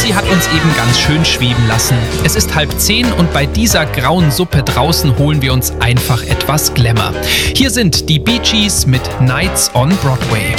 die hat uns eben ganz schön schweben lassen. Es ist 9:30 und bei dieser grauen Suppe draußen holen wir uns einfach etwas Glamour. Hier sind die Bee Gees mit Nights on Broadway.